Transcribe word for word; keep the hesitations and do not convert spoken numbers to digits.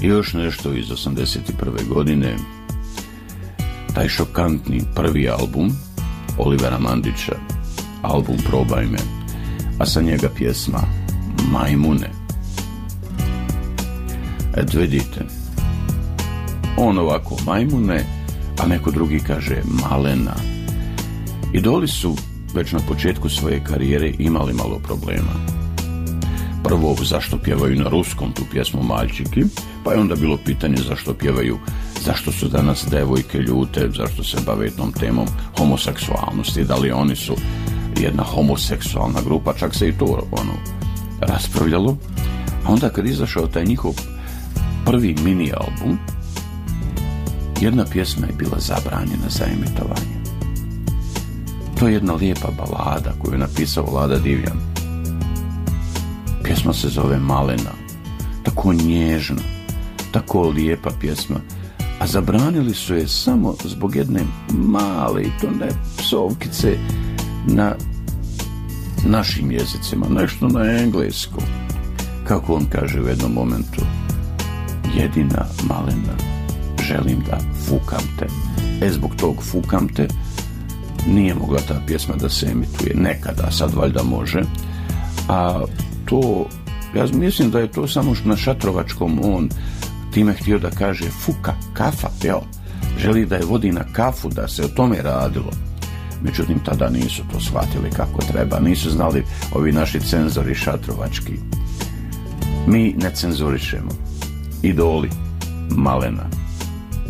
I još nešto iz osamdeset prve godine, taj šokantni prvi album Olivera Mandića, album Probaj me, a sa njega pjesma Majmune. Eto vidite, on ovako Majmune, a neko drugi kaže Malena. Idoli su već na početku svoje karijere imali malo problema. Prvo, zašto pjevaju na ruskom tu pjesmu Maljčiki, pa je onda bilo pitanje zašto pjevaju, zašto su danas devojke ljute, zašto se bave jednom temom homoseksualnosti, da li oni su jedna homoseksualna grupa, čak se i to ono raspravljalo. A onda kad izašao taj njihov prvi mini album, jedna pjesma je bila zabranjena za emitovanje. To je jedna lijepa balada koju je napisao Lada Divljan. Pjesma se zove Malena, tako nježna, tako lijepa pjesma, a zabranili su je samo zbog jedne male, i to ne psovkice, na našim jezicima, nešto na engleskom. Kako on kaže u jednom momentu, jedina Malena, želim da fukam te. E, zbog tog fukam te nije mogla ta pjesma da se emituje nekada, sad valjda može. A to, ja mislim da je to samo na Šatrovačkom on time htio da kaže fuka, kafa, jel? Želi da je vodi na kafu, da se o tome radilo. Međutim, tada nisu to shvatili kako treba, nisu znali ovi naši cenzori šatrovački. Mi ne cenzurišemo. Idoli, Malena.